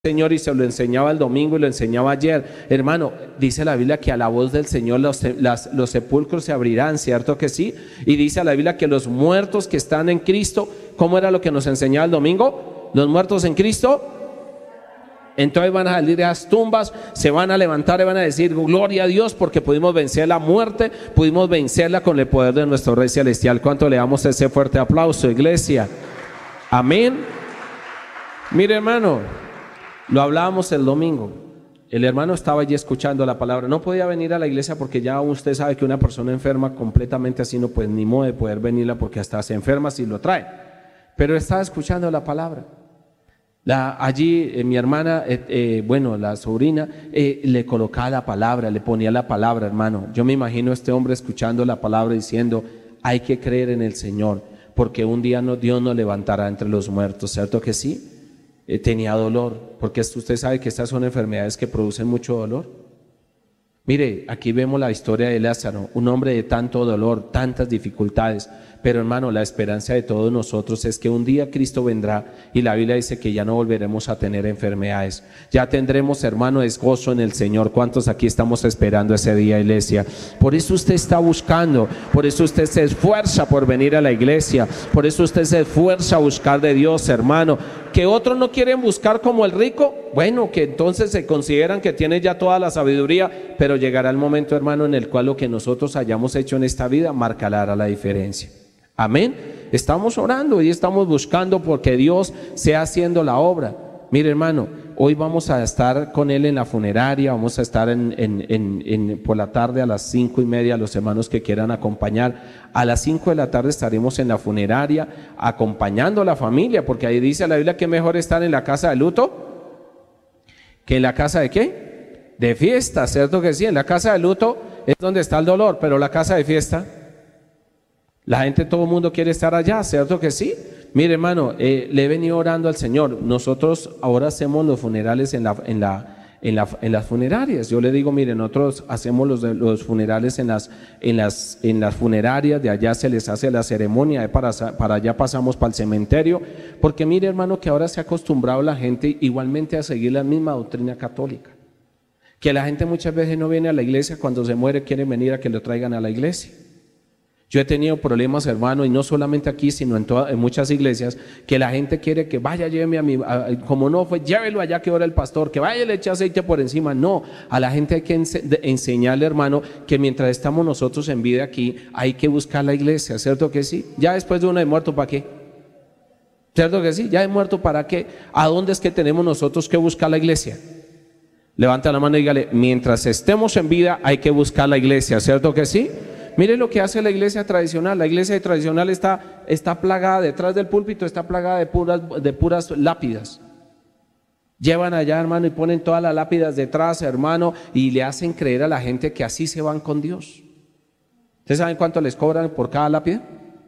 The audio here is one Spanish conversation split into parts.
Señor y se lo enseñaba el domingo y lo enseñaba ayer. Hermano, dice la Biblia que a la voz del Señor los sepulcros se abrirán, ¿cierto que sí? Y dice la Biblia que los muertos que están en Cristo, ¿cómo era lo que nos enseñaba el domingo? Los muertos en Cristo, entonces van a salir de las tumbas, se van a levantar y van a decir gloria a Dios porque pudimos vencer la muerte, pudimos vencerla con el poder de nuestro Rey Celestial. ¿Cuánto le damos ese fuerte aplauso, iglesia? Amén. Mire, hermano, lo hablábamos el domingo. El hermano estaba allí escuchando la palabra. No podía venir a la iglesia porque ya usted sabe que una persona enferma completamente así no, pues ni modo de poder venirla porque hasta se enferma si lo trae. Pero estaba escuchando la palabra. Allí mi hermana, la sobrina, le colocaba la palabra, le ponía la palabra, hermano. Yo me imagino a este hombre escuchando la palabra diciendo, hay que creer en el Señor, porque un día Dios nos levantará entre los muertos, ¿cierto que sí? Tenía dolor, porque usted sabe que estas son enfermedades que producen mucho dolor. Mire, aquí vemos la historia de Lázaro, un hombre de tanto dolor, tantas dificultades, pero hermano, la esperanza de todos nosotros es que un día Cristo vendrá y la Biblia dice que ya no volveremos a tener enfermedades, ya tendremos, hermano, es gozo en el Señor. ¿Cuántos aquí estamos esperando ese día, iglesia? Por eso usted está buscando, por eso usted se esfuerza por venir a la iglesia, por eso usted se esfuerza a buscar de Dios, hermano. Que otros no quieren buscar como el rico, bueno, que entonces se consideran que tienen ya toda la sabiduría, pero llegará el momento, hermano, en el cual lo que nosotros hayamos hecho en esta vida marcará la diferencia. Amén. Estamos orando y estamos buscando porque Dios sea haciendo la obra. Mire, hermano, hoy vamos a estar con él en la funeraria, vamos a estar por la tarde a las 5:30, los hermanos que quieran acompañar. A las 5 de la tarde estaremos en la funeraria acompañando a la familia, porque ahí dice la Biblia que mejor estar en la casa de luto que en la casa de ¿qué? De fiesta, ¿cierto que sí? En la casa de luto es donde está el dolor, pero la casa de fiesta, la gente, todo el mundo quiere estar allá, ¿cierto que sí? Mire, hermano, le he venido orando al Señor. Nosotros ahora hacemos los funerales en las funerarias. Yo le digo, mire, nosotros hacemos los funerales en las funerarias. De allá se les hace la ceremonia, para allá pasamos para el cementerio. Porque mire, hermano, que ahora se ha acostumbrado la gente igualmente a seguir la misma doctrina católica. Que la gente muchas veces no viene a la iglesia, cuando se muere quieren venir a que lo traigan a la iglesia. Yo he tenido problemas, hermano, y no solamente aquí, sino en muchas iglesias, que la gente quiere que vaya, lléveme como no fue, llévelo allá que ora el pastor, que vaya y le eche aceite por encima. No, a la gente hay que enseñarle, hermano, que mientras estamos nosotros en vida aquí, hay que buscar la iglesia, ¿cierto que sí? Ya después de uno de muerto, ¿para qué? ¿Cierto que sí? Ya de muerto, ¿para qué? ¿A dónde es que tenemos nosotros que buscar la iglesia? Levanta la mano y dígale, mientras estemos en vida, hay que buscar la iglesia, ¿cierto que sí? Mire lo que hace la iglesia tradicional. La iglesia tradicional está plagada, detrás del púlpito está plagada de puras lápidas. Llevan allá, hermano, y ponen todas las lápidas detrás, hermano, y le hacen creer a la gente que así se van con Dios. ¿Ustedes saben cuánto les cobran por cada lápida?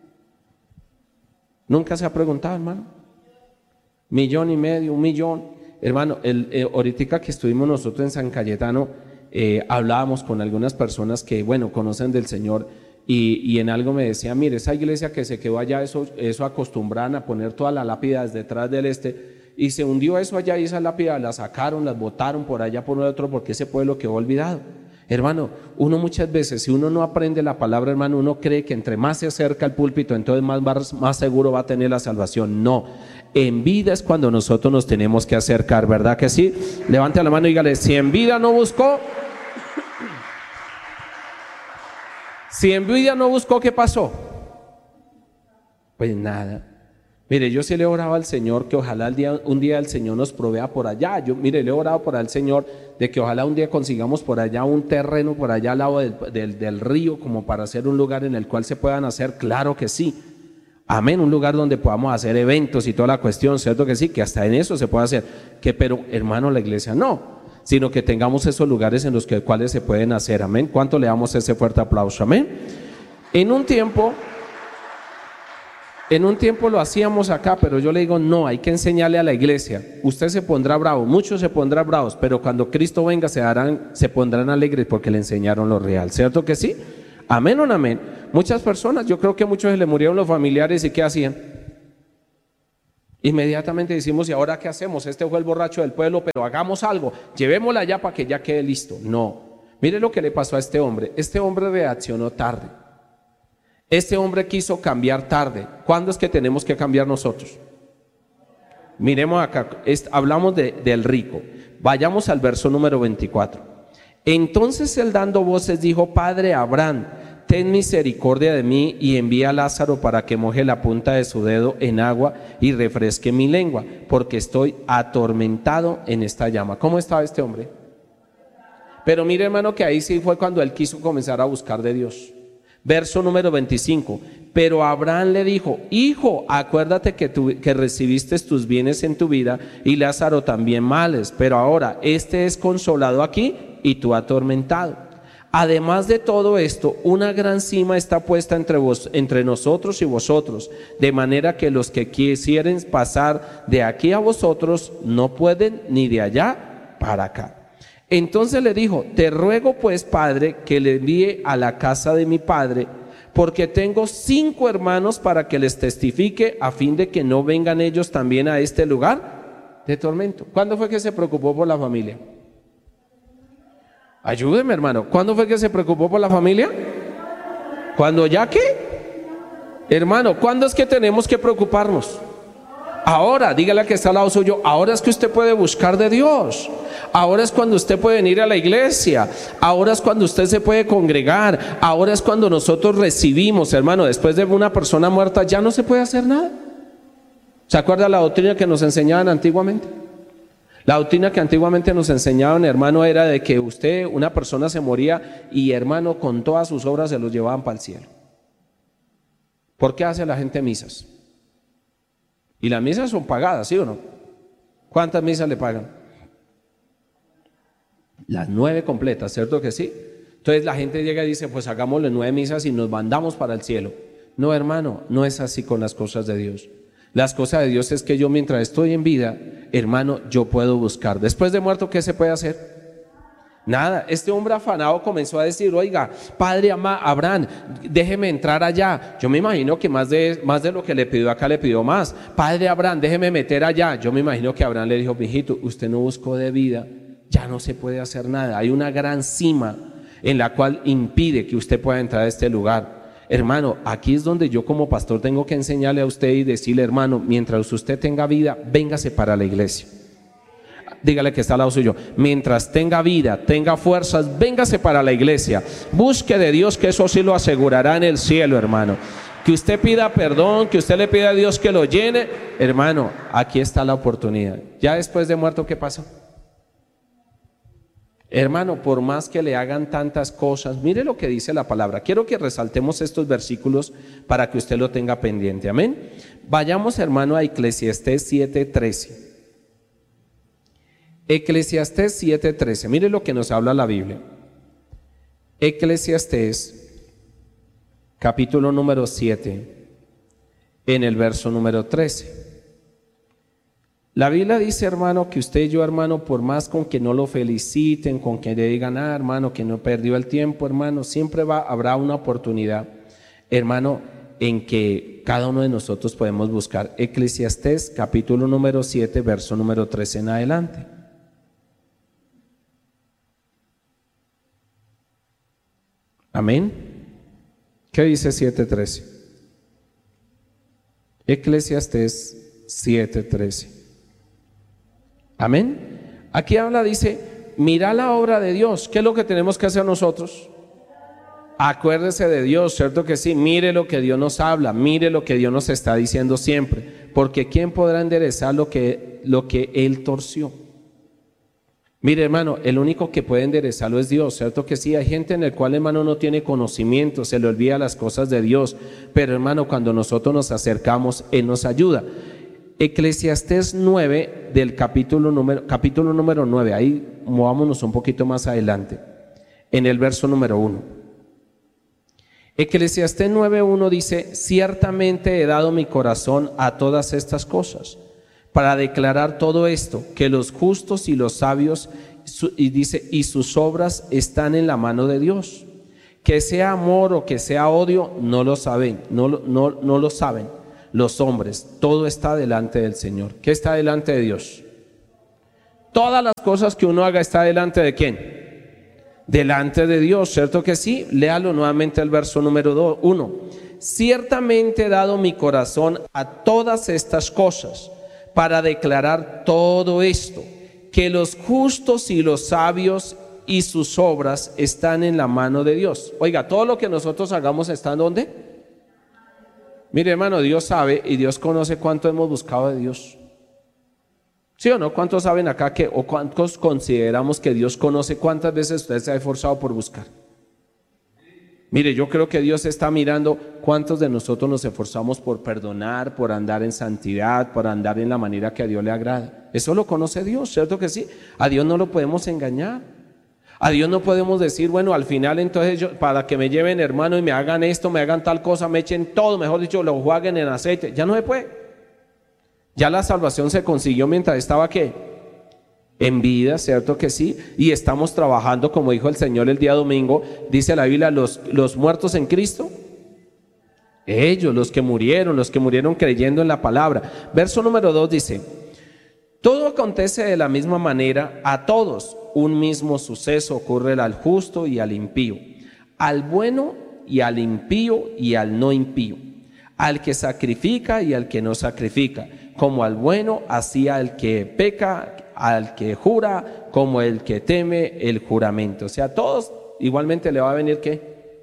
¿Nunca se ha preguntado, hermano? 1,5 millones, 1 millón. Hermano, ahorita que estuvimos nosotros en San Cayetano, hablábamos con algunas personas que, bueno, conocen del Señor y en algo me decían, mire, esa iglesia que se quedó allá, eso acostumbraban a poner todas las lápidas detrás del y se hundió eso allá y esas lápidas las sacaron, las botaron por allá por otro porque ese pueblo quedó olvidado. Hermano, uno muchas veces, si uno no aprende la palabra, hermano, uno cree que entre más se acerca al púlpito, entonces más seguro va a tener la salvación. No, en vida es cuando nosotros nos tenemos que acercar, ¿verdad que sí? Levante la mano y dígale, si en vida no buscó, ¿qué pasó? Pues nada. Mire, yo sí le oraba al Señor que ojalá un día el Señor nos provea por allá. Le he orado por al Señor de que ojalá un día consigamos por allá un terreno por allá al lado del río, como para hacer un lugar en el cual se puedan hacer, claro que sí. Amén, un lugar donde podamos hacer eventos y toda la cuestión, ¿cierto que sí? Que hasta en eso se puede hacer. Pero hermano, la iglesia no, sino que tengamos esos lugares en los cuales se pueden hacer. Amén. ¿Cuánto le damos ese fuerte aplauso? Amén. En un tiempo lo hacíamos acá, pero yo le digo, no, hay que enseñarle a la iglesia. Usted se pondrá bravo, muchos se pondrán bravos, pero cuando Cristo venga se pondrán alegres porque le enseñaron lo real, ¿cierto que sí? Amén o no amén. Muchas personas, yo creo que a muchos se le murieron los familiares y ¿qué hacían? Inmediatamente decimos, ¿y ahora qué hacemos? Este fue el borracho del pueblo, pero hagamos algo, llevémosla allá para que ya quede listo. No, mire lo que le pasó a este hombre. Este hombre reaccionó tarde. Este hombre quiso cambiar tarde. ¿Cuándo es que tenemos que cambiar nosotros? Miremos acá, hablamos del rico. Vayamos al verso número 24. Entonces él dando voces dijo, Padre Abraham, ten misericordia de mí y envía a Lázaro para que moje la punta de su dedo en agua y refresque mi lengua, porque estoy atormentado en esta llama. ¿Cómo estaba este hombre? Pero mire, hermano, que ahí sí fue cuando él quiso comenzar a buscar de Dios. Verso número 25. Pero Abraham le dijo, hijo, acuérdate que recibiste tus bienes en tu vida y Lázaro también males, pero ahora este es consolado aquí y tú atormentado. Además de todo esto, una gran cima está puesta entre nosotros y vosotros, de manera que los que quisieren pasar de aquí a vosotros no pueden, ni de allá para acá. Entonces le dijo, te ruego pues, padre, que le envíe a la casa de mi padre, porque tengo 5 hermanos para que les testifique, a fin de que no vengan ellos también a este lugar de tormento. ¿Cuándo fue que se preocupó por la familia? Ayúdeme, hermano. ¿Cuándo fue que se preocupó por la familia? ¿Cuándo ya qué? Hermano, ¿cuándo es que tenemos que preocuparnos? Ahora, dígale a que está al lado suyo, ahora es que usted puede buscar de Dios. Ahora es cuando usted puede venir a la iglesia. Ahora es cuando usted se puede congregar. Ahora es cuando nosotros recibimos, hermano. Después de una persona muerta ya no se puede hacer nada. ¿Se acuerda la doctrina que nos enseñaban antiguamente? La doctrina que antiguamente nos enseñaban, hermano, era de que una persona se moría y, hermano, con todas sus obras se los llevaban para el cielo. ¿Por qué hace la gente misas? Y las misas son pagadas, ¿sí o no? ¿Cuántas misas le pagan? Las 9 completas, ¿cierto que sí? Entonces la gente llega y dice, pues hagámosle 9 misas y nos mandamos para el cielo. No, hermano, no es así con las cosas de Dios. Las cosas de Dios es que yo mientras estoy en vida, hermano, yo puedo buscar. Después de muerto, ¿qué se puede hacer? Nada. Este hombre afanado comenzó a decir, oiga, padre Abraham, déjeme entrar allá. Yo me imagino que más de lo que le pidió acá, le pidió más. Padre Abraham, déjeme meter allá. Yo me imagino que Abraham le dijo, mijito, usted no buscó de vida, ya no se puede hacer nada. Hay una gran cima en la cual impide que usted pueda entrar a este lugar. Hermano, aquí es donde yo como pastor tengo que enseñarle a usted y decirle, hermano, mientras usted tenga vida, véngase para la iglesia. Dígale que está al lado suyo, mientras tenga vida, tenga fuerzas, véngase para la iglesia. Busque de Dios, que eso sí lo asegurará en el cielo, hermano. Que usted pida perdón, que usted le pida a Dios que lo llene. Hermano, aquí está la oportunidad. Ya después de muerto, ¿qué pasó? Hermano, por más que le hagan tantas cosas, mire lo que dice la palabra. Quiero que resaltemos estos versículos para que usted lo tenga pendiente. Amén. Vayamos, hermano, a Eclesiastés 7:13. Eclesiastés 7:13. Mire lo que nos habla la Biblia. Eclesiastés, capítulo número 7, en el verso número 13. La Biblia dice, hermano, que usted y yo, hermano, por más con que no lo feliciten, con que le digan, hermano, que no perdió el tiempo, hermano, siempre habrá una oportunidad, hermano, en que cada uno de nosotros podemos buscar. Eclesiastés, capítulo número 7, verso número 13 en adelante. Amén. ¿Qué dice 7:13? Eclesiastés 7:13. Amén. Aquí habla, dice, mira la obra de Dios. ¿Qué es lo que tenemos que hacer nosotros? Acuérdese de Dios, ¿cierto que sí? Mire lo que Dios nos habla, mire lo que Dios nos está diciendo siempre, porque ¿quién podrá enderezar lo que Él torció? Mire, hermano, el único que puede enderezarlo es Dios, ¿cierto que sí? Hay gente en el cual, hermano, no tiene conocimiento, se le olvida las cosas de Dios, pero, hermano, cuando nosotros nos acercamos, Él nos ayuda. Eclesiastés 9 del capítulo número 9, ahí movámonos un poquito más adelante, en el verso número 1. Eclesiastés 9:1 dice, ciertamente he dado mi corazón a todas estas cosas, para declarar todo esto, que los justos y los sabios, y dice, y sus obras están en la mano de Dios. Que sea amor o que sea odio, no lo saben, no lo saben. los hombres, todo está delante del Señor. ¿Qué está delante de Dios? Todas las cosas que uno haga está delante de ¿quién? Delante de Dios, ¿cierto que sí? Léalo nuevamente el verso número 1. Ciertamente he dado mi corazón a todas estas cosas para declarar todo esto, que los justos y los sabios y sus obras están en la mano de Dios. Oiga, todo lo que nosotros hagamos está ¿en dónde? Mire, hermano, Dios sabe y Dios conoce cuánto hemos buscado de Dios. ¿Sí o no? ¿Cuántos saben acá o cuántos consideramos que Dios conoce cuántas veces usted se ha esforzado por buscar? Mire, yo creo que Dios está mirando cuántos de nosotros nos esforzamos por perdonar, por andar en santidad, por andar en la manera que a Dios le agrada. Eso lo conoce Dios, ¿cierto que sí? A Dios no lo podemos engañar. A Dios no podemos decir, bueno, al final entonces para que me lleven, hermano, y me hagan esto, me hagan tal cosa, me echen todo, mejor dicho, lo jueguen en aceite. Ya no se puede. Ya la salvación se consiguió mientras estaba ¿qué? En vida, ¿cierto que sí? Y estamos trabajando, como dijo el Señor el día domingo, dice la Biblia, los muertos en Cristo, ellos, los que murieron creyendo en la palabra. Verso número 2 dice, todo acontece de la misma manera a todos, un mismo suceso ocurre al justo y al impío, al bueno y al impío y al no impío, al que sacrifica y al que no sacrifica, como al bueno, así al que peca, al que jura, como el que teme el juramento. O sea, a todos igualmente le va a venir ¿qué?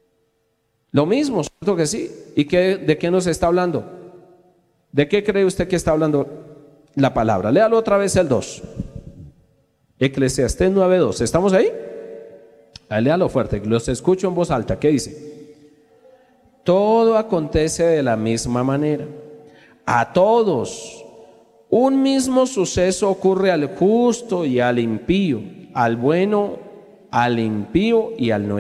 Lo mismo, ¿cierto que sí? ¿Y de qué nos está hablando? ¿De qué cree usted que está hablando la palabra? Léalo otra vez el 2. Eclesiastés 9:2. ¿Estamos ahí? Léalo fuerte, los escucho en voz alta. ¿Qué dice? Todo acontece de la misma manera. A todos, un mismo suceso ocurre al justo y al impío, al bueno, al impío y al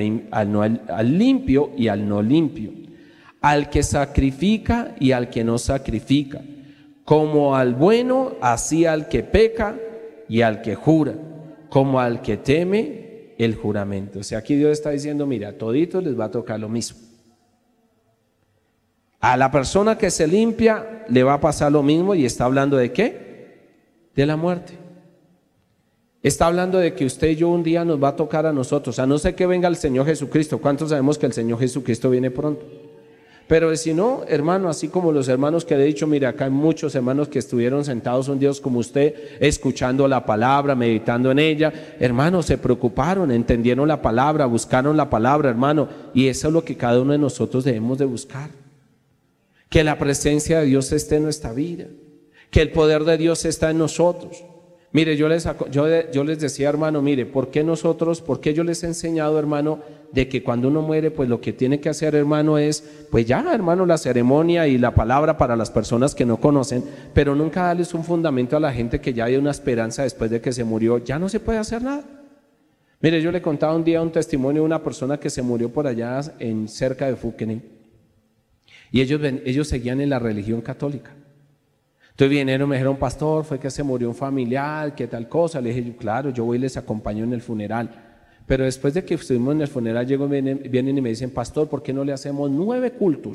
limpio y al no limpio, al que sacrifica y al que no sacrifica, como al bueno, así al que peca y al que jura, como al que teme el juramento. O sea, aquí Dios está diciendo, mira, a toditos les va a tocar lo mismo. A la persona que se limpia le va a pasar lo mismo y está hablando de ¿qué? De la muerte. Está hablando de que usted y yo un día nos va a tocar a nosotros, a no ser que venga el Señor Jesucristo. ¿Cuántos sabemos que el Señor Jesucristo viene pronto? Pero si no, hermano, así como los hermanos que le he dicho, mire, acá hay muchos hermanos que estuvieron sentados un día como usted, escuchando la palabra, meditando en ella. Hermanos, se preocuparon, entendieron la palabra, buscaron la palabra, hermano. Y eso es lo que cada uno de nosotros debemos de buscar. Que la presencia de Dios esté en nuestra vida, que el poder de Dios está en nosotros. Mire, yo les decía, hermano, mire, ¿por qué yo les he enseñado, hermano, de que cuando uno muere, pues lo que tiene que hacer, hermano, es, pues ya, hermano, la ceremonia y la palabra para las personas que no conocen, pero nunca darles un fundamento a la gente que ya hay una esperanza después de que se murió, ya no se puede hacer nada. Mire, yo le contaba un día un testimonio de una persona que se murió por allá cerca de Fuquené. Y ellos seguían en la religión católica. Entonces vinieron, me dijeron, pastor, fue que se murió un familiar, qué tal cosa. Le dije, claro, yo voy y les acompaño en el funeral. Pero después de que estuvimos en el funeral, vienen y me dicen, pastor, ¿por qué no le hacemos 9 cultos?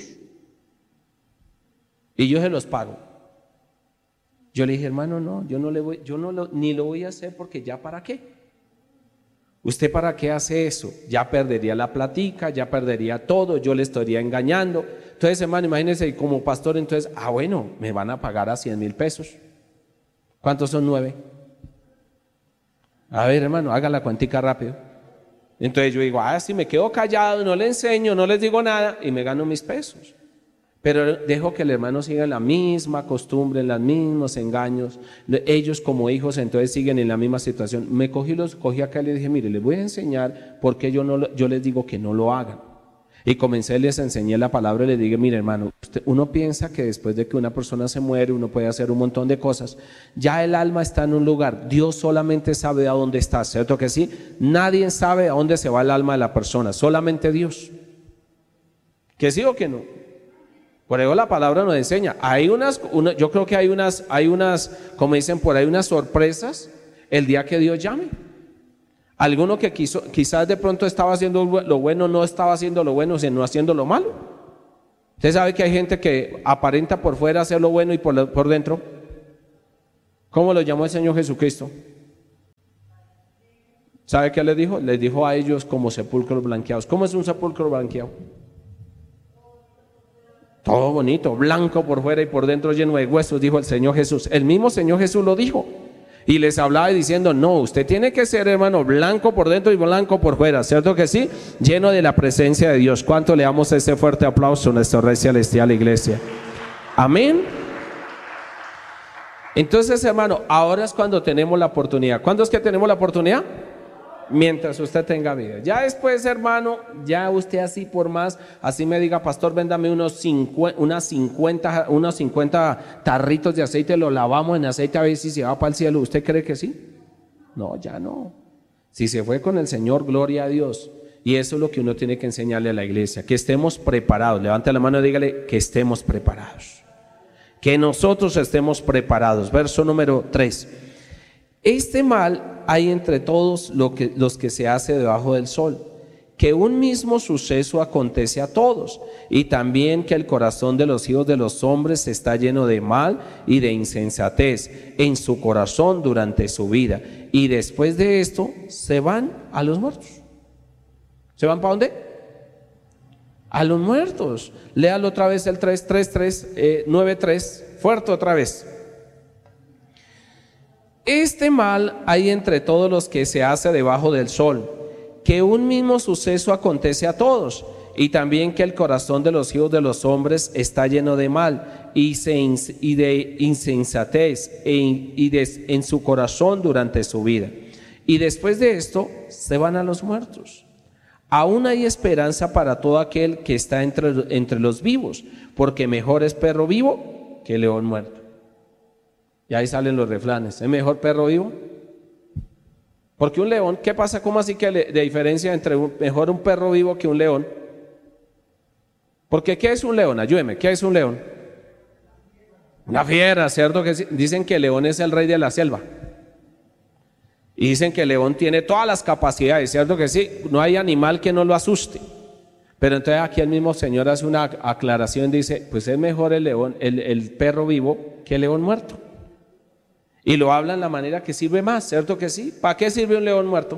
Y yo se los pago. Yo le dije, hermano, no, ni lo voy a hacer porque ya para qué. ¿Usted para qué hace eso? Ya perdería la platica, ya perdería todo, yo le estaría engañando. Entonces, hermano, imagínense como pastor, entonces, bueno, me van a pagar a 100,000 pesos. ¿Cuántos son 9? A ver, hermano, haga la cuentica rápido. Entonces yo digo, si me quedo callado, no le enseño, no les digo nada y me gano mis pesos. Pero dejo que el hermano siga en la misma costumbre, en los mismos engaños. Ellos como hijos entonces siguen en la misma situación. Los cogí acá y les dije, mire, les voy a enseñar porque yo les digo que no lo hagan. Y les enseñé la palabra y les dije, mire hermano, uno piensa que después de que una persona se muere, uno puede hacer un montón de cosas. Ya el alma está en un lugar, Dios solamente sabe a dónde está, ¿cierto que sí? Nadie sabe a dónde se va el alma de la persona, solamente Dios. ¿Que sí o que no? Por eso la palabra nos enseña. Yo creo que hay unas, como dicen por ahí, unas sorpresas el día que Dios llame. Alguno que quizás de pronto estaba haciendo lo bueno, no estaba haciendo lo bueno, sino haciendo lo malo. Usted sabe que hay gente que aparenta por fuera hacer lo bueno y por dentro. ¿Cómo lo llamó el Señor Jesucristo? ¿Sabe qué les dijo? Les dijo a ellos como sepulcros blanqueados. ¿Cómo es un sepulcro blanqueado? Todo bonito, blanco por fuera y por dentro lleno de huesos, dijo el Señor Jesús. El mismo Señor Jesús lo dijo. Y les hablaba diciendo, no, usted tiene que ser, hermano, blanco por dentro y blanco por fuera, ¿cierto que sí? Lleno de la presencia de Dios. ¿Cuánto le damos ese fuerte aplauso a nuestro Rey Celestial, iglesia? Amén. Entonces, hermano, ahora es cuando tenemos la oportunidad. ¿Cuándo es que tenemos la oportunidad? Mientras usted tenga vida. Ya después, hermano, ya usted así por más, así me diga, pastor, véndame unos 50 tarritos de aceite, lo lavamos en aceite a ver si se va para el cielo. ¿Usted cree que sí? No, ya no. Si se fue con el Señor, gloria a Dios. Y eso es lo que uno tiene que enseñarle a la iglesia, que estemos preparados. Levante la mano y dígale que estemos preparados. Que nosotros estemos preparados. Verso número 3. Este mal hay entre todos los que se hace debajo del sol, que un mismo suceso acontece a todos, y también que el corazón de los hijos de los hombres está lleno de mal y de insensatez en su corazón durante su vida, y después de esto se van a los muertos. ¿Se van para dónde? A los muertos. Léalo otra vez el 9:3, fuerte otra vez. Este mal hay entre todos los que se hace debajo del sol, que un mismo suceso acontece a todos, y también que el corazón de los hijos de los hombres está lleno de mal y de insensatez en su corazón durante su vida. Y después de esto se van a los muertos. Aún hay esperanza para todo aquel que está entre los vivos, porque mejor es perro vivo que león muerto. Y ahí salen los refranes. ¿Es mejor perro vivo? Porque un león, ¿qué pasa? ¿Cómo así que de diferencia entre mejor un perro vivo que un león? Porque ¿qué es un león? Ayúdeme, ¿qué es un león? Una fiera, ¿cierto? Que dicen que el león es el rey de la selva. Y dicen que el león tiene todas las capacidades, ¿cierto que sí? No hay animal que no lo asuste. Pero entonces aquí el mismo Señor hace una aclaración, dice, pues es mejor el león, el perro vivo que el león muerto. Y lo habla en la manera que sirve más, ¿cierto que sí? ¿Para qué sirve un león muerto?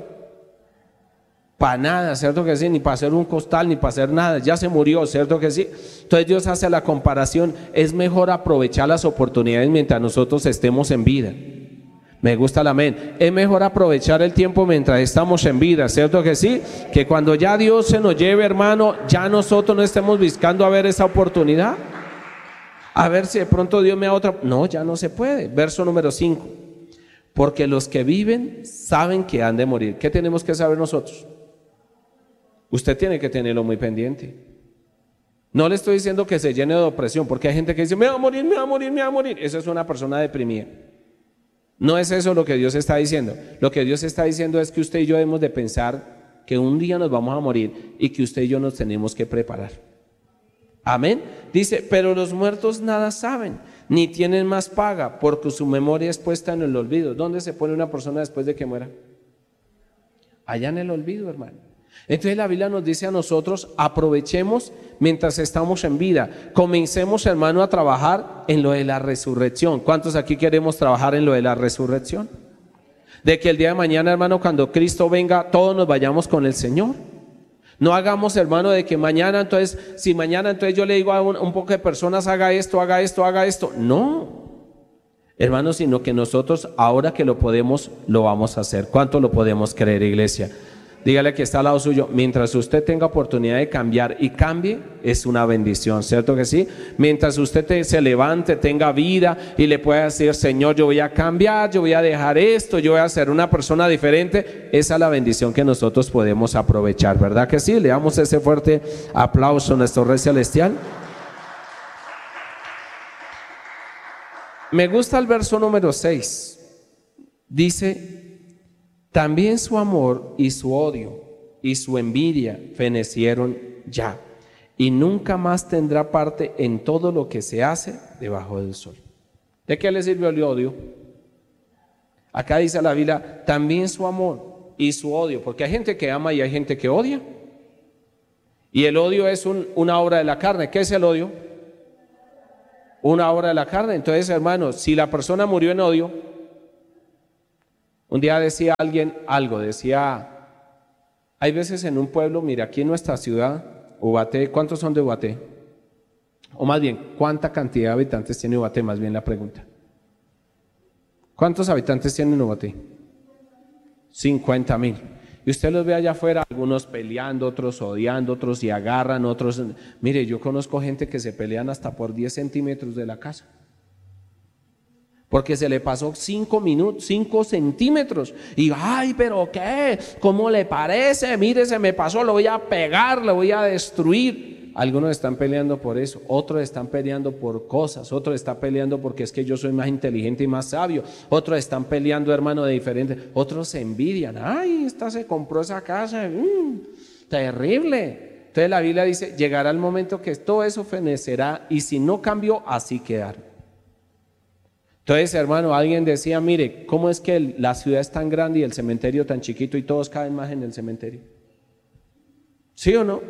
Para nada, ¿cierto que sí? Ni para hacer un costal, ni para hacer nada, ya se murió, ¿cierto que sí? Entonces Dios hace la comparación, es mejor aprovechar las oportunidades mientras nosotros estemos en vida. Me gusta el amén. Es mejor aprovechar el tiempo mientras estamos en vida, ¿cierto que sí? Que cuando ya Dios se nos lleve, hermano, ya nosotros no estemos buscando a ver esa oportunidad. A ver si de pronto Dios me da otra. No, ya no se puede. Verso número 5. Porque los que viven saben que han de morir. ¿Qué tenemos que saber nosotros? Usted tiene que tenerlo muy pendiente. No le estoy diciendo que se llene de opresión, porque hay gente que dice, me va a morir, me va a morir, me va a morir. Eso es una persona deprimida. No es eso lo que Dios está diciendo. Lo que Dios está diciendo es que usted y yo debemos de pensar que un día nos vamos a morir y que usted y yo nos tenemos que preparar. Amén. Dice, pero los muertos nada saben, ni tienen más paga, porque su memoria es puesta en el olvido. ¿Dónde se pone una persona después de que muera? Allá en el olvido, hermano. Entonces la Biblia nos dice a nosotros, aprovechemos mientras estamos en vida. Comencemos, hermano, a trabajar en lo de la resurrección. ¿Cuántos aquí queremos trabajar en lo de la resurrección? De que el día de mañana, hermano, cuando Cristo venga, todos nos vayamos con el Señor. No hagamos, hermano, de que mañana, entonces, si mañana, entonces yo le digo a un poco de personas, haga esto, haga esto, haga esto. No, hermano, sino que nosotros, ahora que lo podemos, lo vamos a hacer. ¿Cuánto lo podemos creer, iglesia? Dígale que está al lado suyo, mientras usted tenga oportunidad de cambiar y cambie, es una bendición, ¿cierto que sí? Mientras usted se levante, tenga vida y le pueda decir, Señor, yo voy a cambiar, yo voy a dejar esto, yo voy a ser una persona diferente, esa es la bendición que nosotros podemos aprovechar, ¿verdad que sí? Le damos ese fuerte aplauso a nuestro Rey Celestial. Me gusta el verso número 6, dice, también su amor y su odio y su envidia fenecieron ya, y nunca más tendrá parte en todo lo que se hace debajo del sol. ¿De qué le sirvió el odio? Acá dice la Biblia, también su amor y su odio, porque hay gente que ama y hay gente que odia. Y el odio es una obra de la carne. ¿Qué es el odio? Una obra de la carne. Entonces, hermanos, si la persona murió en odio, un día decía alguien algo, decía, hay veces en un pueblo, mira, aquí en nuestra ciudad, Ubaté, ¿cuántos son de Ubaté? O más bien, ¿cuánta cantidad de habitantes tiene Ubaté? Más bien la pregunta. ¿Cuántos habitantes tiene Ubaté? 50,000. Y usted los ve allá afuera, algunos peleando, otros odiando, otros se agarran, otros... Mire, yo conozco gente que se pelean hasta por 10 centímetros de la casa. Porque se le pasó 5 centímetros. Y, ay, pero ¿qué? ¿Cómo le parece? Mire, se me pasó, lo voy a pegar, lo voy a destruir. Algunos están peleando por eso, otros están peleando por cosas, otros están peleando porque es que yo soy más inteligente y más sabio, otros están peleando, hermano, de diferentes, otros se envidian, ay, esta se compró esa casa, terrible. Entonces la Biblia dice, llegará el momento que todo eso fenecerá y si no cambió, así quedará. Entonces, hermano, alguien decía, mire, ¿cómo es que la ciudad es tan grande y el cementerio tan chiquito y todos caben más en el cementerio? ¿Sí o no?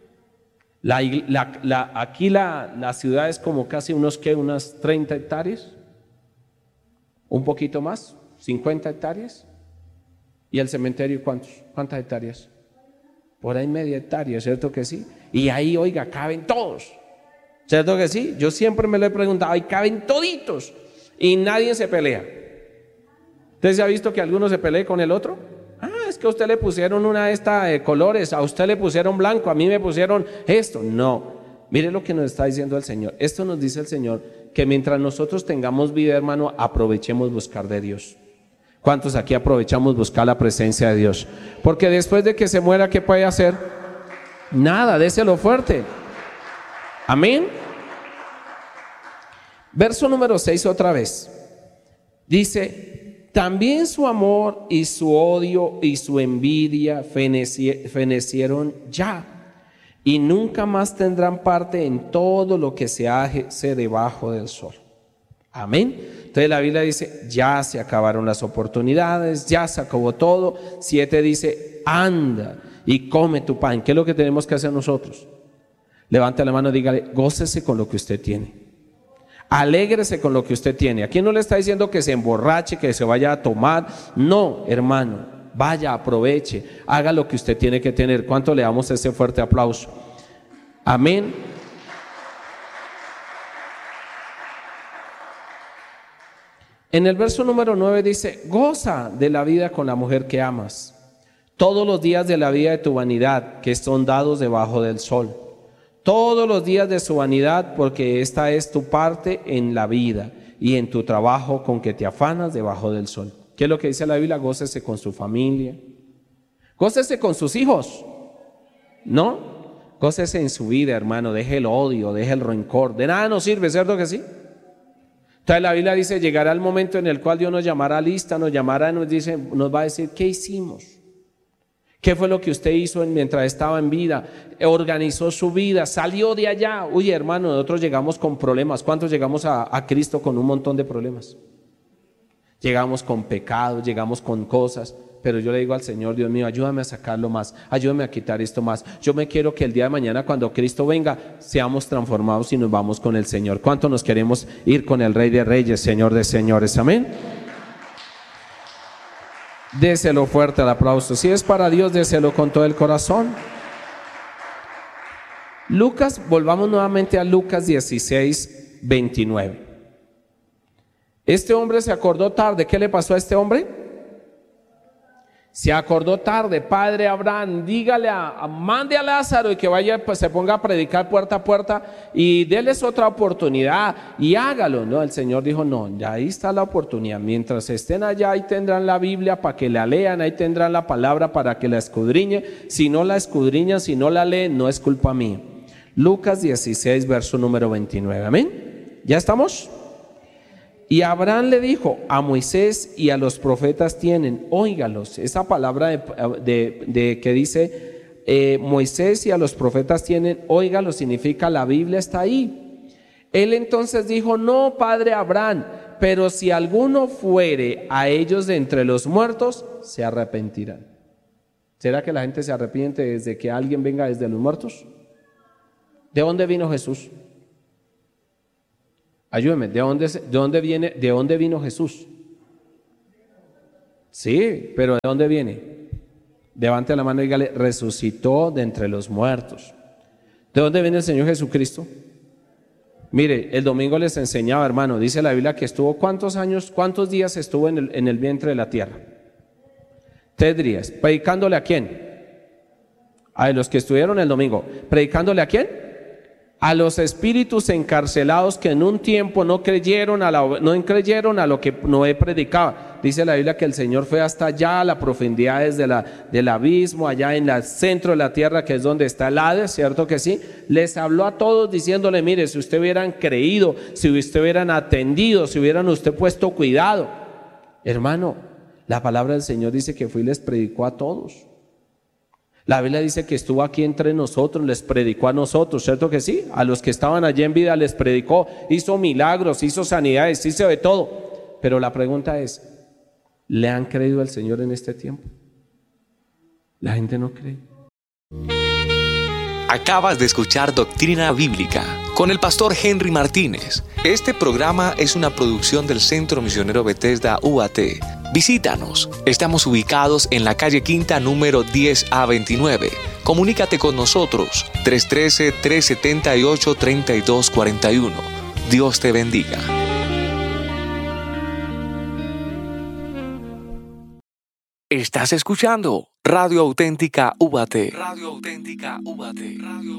Aquí la ciudad es como casi unas 30 hectáreas, un poquito más, 50 hectáreas. ¿Y el cementerio cuántas hectáreas? Por ahí media hectárea, ¿cierto que sí? Y ahí, oiga, caben todos, ¿cierto que sí? Yo siempre me lo he preguntado, ahí caben toditos y nadie se pelea. ¿Usted se ha visto que alguno se pelee con el otro? Es que a usted le pusieron una de colores, a usted le pusieron blanco, a mí me pusieron esto. No, mire lo que nos está diciendo el Señor. Esto nos dice el Señor, que mientras nosotros tengamos vida, hermano, aprovechemos buscar de Dios. ¿Cuántos aquí aprovechamos buscar la presencia de Dios? Porque después de que se muera, ¿qué puede hacer? Nada, déselo fuerte. Amén. Verso número 6 otra vez. Dice, también su amor y su odio y su envidia fenecieron ya, y nunca más tendrán parte en todo lo que se hace debajo del sol. Amén. Entonces la Biblia dice, ya se acabaron las oportunidades, ya se acabó todo. 7 dice, anda y come tu pan. ¿Qué es lo que tenemos que hacer nosotros? Levante la mano y dígale, gócese con lo que usted tiene. Alégrese con lo que usted tiene. Aquí no le está diciendo que se emborrache, que se vaya a tomar. No, hermano, vaya, aproveche, haga lo que usted tiene que tener. ¿Cuánto le damos ese fuerte aplauso? Amén. En el verso número 9 dice, goza de la vida con la mujer que amas, todos los días de la vida de tu vanidad, que son dados debajo del sol. Todos los días de su vanidad, porque esta es tu parte en la vida y en tu trabajo con que te afanas debajo del sol. ¿Qué es lo que dice la Biblia? Gócese con su familia, gócese con sus hijos, ¿no? Gócese en su vida, hermano, deje el odio, deje el rencor, de nada nos sirve, ¿cierto que sí? Entonces la Biblia dice, llegará el momento en el cual Dios nos llamará a lista, nos va a decir, ¿qué hicimos? ¿Qué fue lo que usted hizo mientras estaba en vida? Organizó su vida, salió de allá. Uy, hermano, nosotros llegamos con problemas. ¿Cuántos llegamos a Cristo con un montón de problemas? Llegamos con pecados, llegamos con cosas. Pero yo le digo al Señor, Dios mío, ayúdame a sacarlo más, ayúdame a quitar esto más. Yo me quiero que el día de mañana, cuando Cristo venga, seamos transformados y nos vamos con el Señor. ¿Cuánto nos queremos ir con el Rey de Reyes, Señor de Señores? Amén. Déselo fuerte el aplauso. Si es para Dios, déselo con todo el corazón. Volvamos nuevamente a Lucas 16, 29. Este hombre se acordó tarde. ¿Qué le pasó a este hombre? Se acordó tarde. Padre Abraham, dígale mande a Lázaro y que vaya, pues se ponga a predicar puerta a puerta y déles otra oportunidad y hágalo. No, el Señor dijo, no, ya ahí está la oportunidad. Mientras estén allá, ahí tendrán la Biblia para que la lean, ahí tendrán la palabra para que la escudriñen. Si no la escudriñan, si no la leen, no es culpa mía. Lucas 16, verso número 29. Amén. ¿Ya estamos? Y Abraham le dijo, a Moisés y a los profetas tienen, óigalos. Esa palabra que dice Moisés y a los profetas tienen, óigalos, significa la Biblia está ahí. Él entonces dijo, no, padre Abraham, pero si alguno fuere a ellos de entre los muertos, se arrepentirán. ¿Será que la gente se arrepiente desde que alguien venga desde los muertos? ¿De dónde vino Jesús? Ayúdeme, ¿de dónde vino Jesús? Sí, pero ¿de dónde viene? Levante la mano y dígale, resucitó de entre los muertos. ¿De dónde viene el Señor Jesucristo? Mire, el domingo les enseñaba, hermano, dice la Biblia que estuvo cuántos días estuvo en el vientre de la tierra. 3 días. ¿Predicándole a quién? A los que estuvieron el domingo. ¿Predicándole a quién? A los espíritus encarcelados que en un tiempo no creyeron a lo que Noé predicaba. Dice la Biblia que el Señor fue hasta allá, a las profundidades del abismo, allá en el centro de la tierra, que es donde está el Hades, ¿cierto que sí? Les habló a todos diciéndole, mire, si ustedes hubieran creído, si ustedes hubieran atendido, si hubieran usted puesto cuidado. Hermano, la palabra del Señor dice que fue y les predicó a todos. La Biblia dice que estuvo aquí entre nosotros, les predicó a nosotros, ¿cierto que sí? A los que estaban allí en vida les predicó, hizo milagros, hizo sanidades, hizo de todo. Pero la pregunta es, ¿le han creído al Señor en este tiempo? La gente no cree. Acabas de escuchar Doctrina Bíblica con el pastor Henry Martínez. Este programa es una producción del Centro Misionero Bethesda UAT. Visítanos. Estamos ubicados en la calle Quinta número 10A29. Comunícate con nosotros 313-378-3241. Dios te bendiga. Estás escuchando Radio Auténtica UAT. Radio Auténtica UAT.